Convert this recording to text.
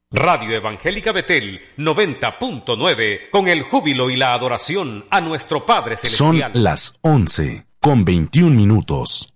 Radio Evangélica Betel 90.9, con el júbilo y la adoración a nuestro Padre Celestial. Son las 11:21.